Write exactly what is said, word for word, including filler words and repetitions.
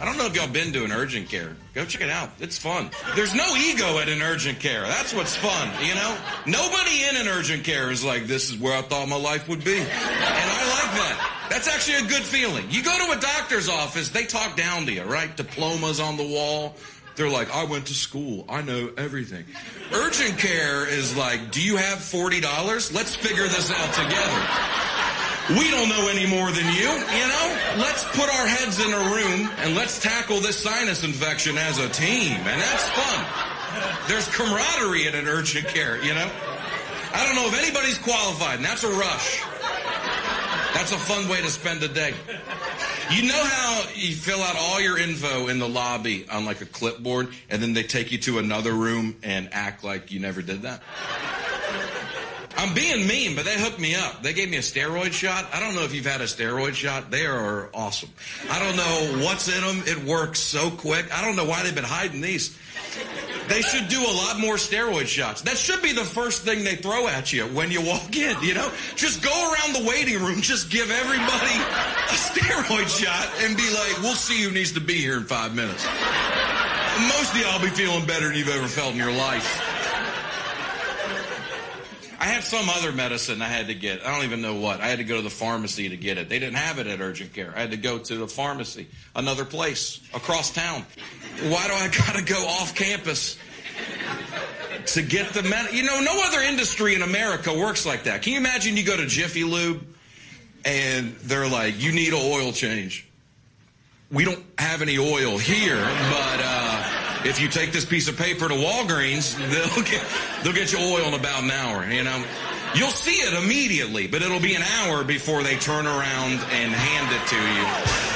I don't know if y'all been to an urgent care. Go check it out. It's fun. There's no ego at an urgent care. That's what's fun, you know? Nobody in an urgent care is like, this is where I thought my life would be. And I like that. That's actually a good feeling. You go to a doctor's office, they talk down to you, right? Diplomas on the wall. They're like, I went to school. I know everything. Urgent care is like, do you have forty dollars? Let's figure this out together. We don't know any more than you, you know? Let's put our heads in a room and let's tackle this sinus infection as a team. And that's fun. There's camaraderie at an urgent care, you know? I don't know if anybody's qualified, and that's a rush. That's a fun way to spend a day. You know how you fill out all your info in the lobby on like a clipboard, and then they take you to another room and act like you never did that? I'm being mean, but they hooked me up. They gave me a steroid shot. I don't know if you've had a steroid shot. They are awesome. I don't know what's in them. It works so quick. I don't know why they've been hiding these. They should do a lot more steroid shots. That should be the first thing they throw at you when you walk in, you know? Just go around the waiting room, just give everybody a steroid shot and be like, we'll see who needs to be here in five minutes. Most of y'all be feeling better than you've ever felt in your life. I had some other medicine I had to get. I don't even know what. I had to go to the pharmacy to get it. They didn't have it at urgent care. I had to go to the pharmacy, another place, across town. Why do I gotta go off campus to get the med? You know, no other industry in America works like that. Can you imagine you go to Jiffy Lube and they're like, you need an oil change. We don't have any oil here, but uh, if you take this piece of paper to Walgreens, they'll get, they'll get you oil in about an hour, you know? You'll see it immediately, but it'll be an hour before they turn around and hand it to you.